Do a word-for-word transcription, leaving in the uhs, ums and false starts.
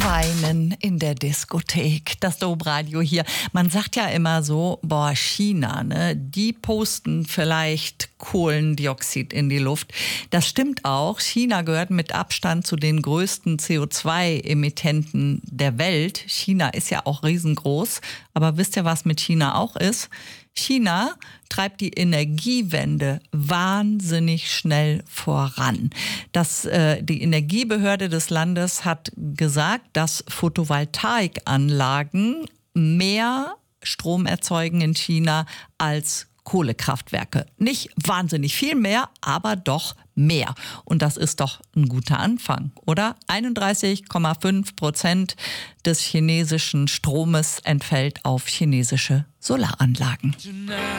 Weinen in der Diskothek. Das Domradio hier. Man sagt ja immer so, boah, China, ne, die posten vielleicht Kohlendioxid in die Luft. Das stimmt auch. China gehört mit Abstand zu den größten C O zwei Emittenten der Welt. China ist ja auch riesengroß. Aber wisst ihr, was mit China auch ist? China treibt die Energiewende wahnsinnig schnell voran. Das, äh, die Energiebehörde des Landes hat gesagt, dass Photovoltaikanlagen mehr Strom erzeugen in China als Kohlekraftwerke. Nicht wahnsinnig viel mehr, aber doch mehr. Und das ist doch ein guter Anfang, oder? einunddreißig Komma fünf Prozent des chinesischen Stromes entfällt auf chinesische Solaranlagen.